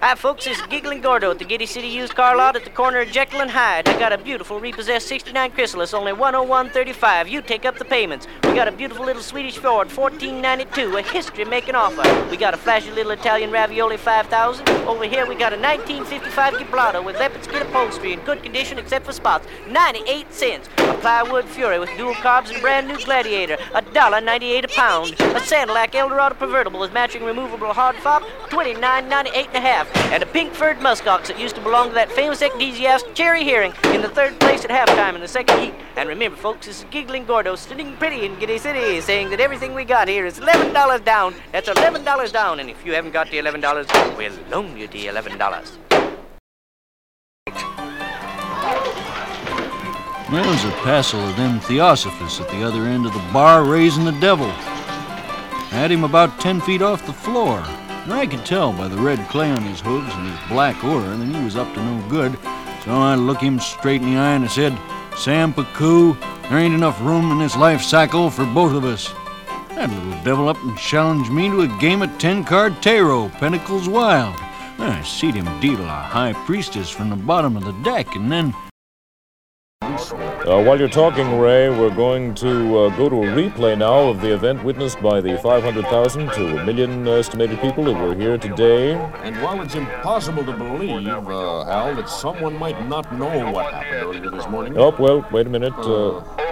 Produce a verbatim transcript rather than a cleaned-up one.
Hi, folks. This is Giggling Gordo at the Giddy City Used Car Lot at the corner of Jekyll and Hyde. I got a beautiful repossessed sixty-nine Chrysalis, only one oh one thirty-five. You take up the payments. We got a beautiful little Swedish Ford, fourteen ninety-two, a history-making offer. We got a flashy little Italian Ravioli, five thousand. Over here, we got a nineteen fifty-five Gibraltar with leopard skin upholstery in good condition except for spots, ninety-eight cents. A plywood Fury with dual carbs and brand new Gladiator, a dollar ninety-eight a pound. A Sanilac Eldorado convertible with matching removable hard fob, twenty-nine ninety-eight and a half. And a pink furred muskox that used to belong to that famous enthusiast Cherry Hearing in the third place at halftime in the second heat. And remember, folks, this is Giggling Gordo sitting pretty in Giddy City, saying that everything we got here is eleven dollars down. That's eleven dollars down, and if you haven't got the eleven dollars, we'll loan you the eleven dollars. There's a passel of them Theosophists at the other end of the bar raising the devil. Had him about ten feet off the floor. And I could tell by the red clay on his hooves and his black aura that he was up to no good. So I looked him straight in the eye and I said, Sam Pacoo, there ain't enough room in this life cycle for both of us. That little devil up and challenged me to a game of ten-card tarot, Pentacles Wild. I seed him deal a high priestess from the bottom of the deck, and then... Uh, while you're talking, Ray, we're going to uh, go to a replay now of the event witnessed by the five hundred thousand to a million estimated people that were here today. And while it's impossible to believe, uh, Hal, that someone might not know what happened earlier this morning... Oh, well, wait a minute. Uh,